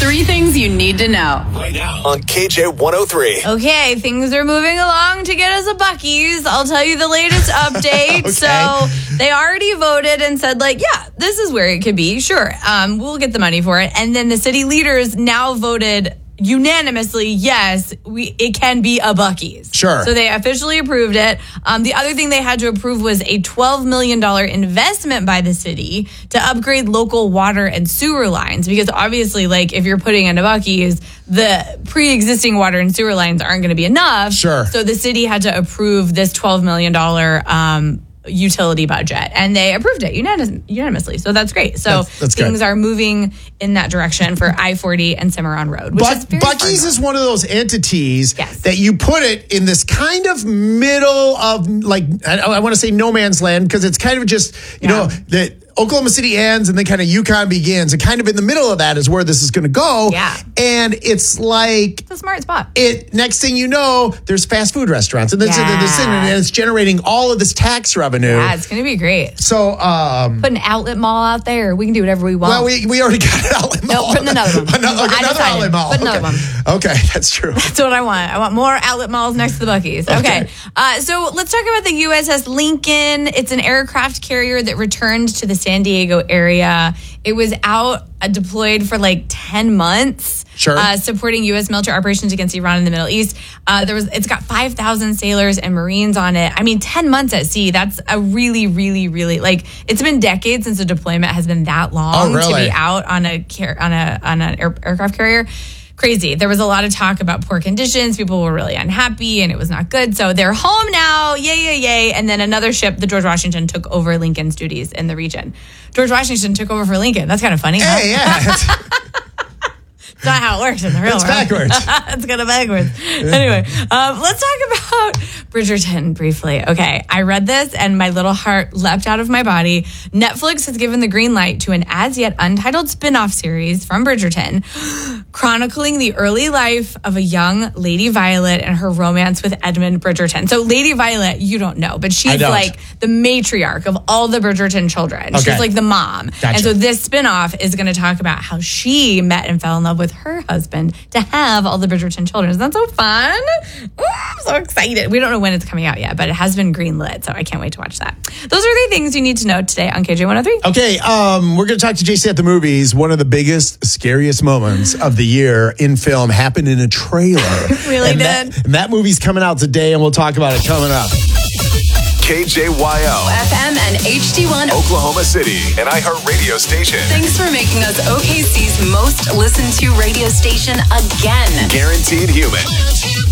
3 things you need to know. Right now on KJ 103. Okay, things are moving along to get us a Buc-ee's. I'll tell you the latest update. Okay. So they already voted and said, yeah, this is where it could be. Sure, we'll get the money for it. And then the city leaders now voted unanimously, yes, it can be a Buc-ee's. Sure. So they officially approved it. The other thing they had to approve was a $12 million investment by the city to upgrade local water and sewer lines. Because obviously, if you're putting in a Buc-ee's, the pre-existing water and sewer lines aren't going to be enough. Sure. So the city had to approve this $12 million utility budget, and they approved it unanimously. So that's great. So that's things good. are moving in that direction for I-40 and Cimarron Road, which is very Buc-ee's is one of those entities Yes. that you put it in this kind of middle of, I want to say no man's land, because it's kind of just, you know, that Oklahoma City ends and then kind of Yukon begins, and kind of in the middle of that is where this is going to go. Yeah. And it's It's a smart spot. next thing you know, there's fast food restaurants, and it's generating all of this tax revenue. Yeah, it's going to be great. So, Put an outlet mall out there. We can do whatever we want. well, we already got an outlet mall. No, put another one. another decided. outlet mall. Put another one. Okay, that's true. That's what I want. I want more outlet malls next to the Buc-ee's. Okay. So let's talk about the USS Lincoln. It's an aircraft carrier that returned to the San Diego area. It was out deployed for 10 months. Sure. Supporting U.S. military operations against Iran in the Middle East. It's got 5,000 sailors and Marines on it. 10 months at sea. That's a really, really, really, it's been decades since a deployment has been that long to be out on an aircraft carrier. Crazy. There was a lot of talk about poor conditions. People were really unhappy and it was not good. So they're home now. Yay, yay, yay. And then another ship, the George Washington, took over Lincoln's duties in the region. George Washington took over for Lincoln. That's kind of funny. Hey, yeah. It's not how it works in the real world. It's backwards. It's kind of backwards. Anyway, let's talk about Bridgerton briefly. Okay, I read this and my little heart leapt out of my body. Netflix has given the green light to an as-yet untitled spin-off series from Bridgerton, chronicling the early life of a young Lady Violet and her romance with Edmund Bridgerton. So Lady Violet, you don't know, but she's the matriarch of all the Bridgerton children. Okay. She's the mom. Gotcha. And so this spin-off is going to talk about how she met and fell in love with her husband to have all the Bridgerton children. Isn't that so fun? Ooh, I'm so excited. We don't know when it's coming out yet, but it has been greenlit, so I can't wait to watch that. Those are the things you need to know today on KJ 103. Okay, we're going to talk to JC at the movies. One of the biggest, scariest moments of the year in film happened in a trailer. Really and that movie's coming out today, and we'll talk about it coming up. KJYO. FM and HD1 Oklahoma City, an iHeartRadio station. Thanks for making us OKC's most listened to radio station again. Guaranteed human.